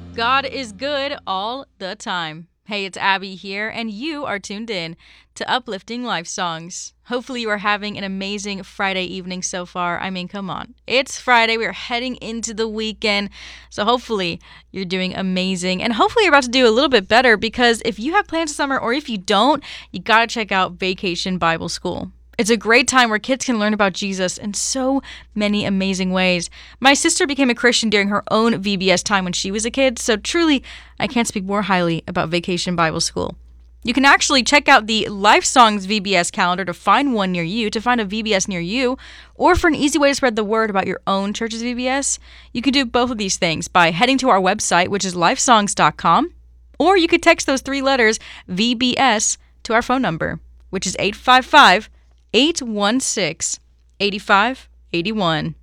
God is good all the time. Hey, it's Abby here, and you are tuned in to Uplifting Life Songs. Hopefully, you are having an amazing Friday evening so far. I mean, come on. It's Friday. We are heading into the weekend. So, hopefully, you're doing amazing. And hopefully, you're about to do a little bit better because if you have plans this summer or if you don't, you got to check out Vacation Bible School. It's a great time where kids can learn about Jesus in so many amazing ways. My sister became a Christian during her own VBS time when she was a kid, so truly, I can't speak more highly about Vacation Bible School. You can actually check out the Life Songs VBS calendar to find one near you, to find a VBS near you, or for an easy way to spread the word about your own church's VBS. You can do both of these things by heading to our website, which is lifesongs.com, or you could text those three letters, VBS, to our phone number, which is 855 816 8581.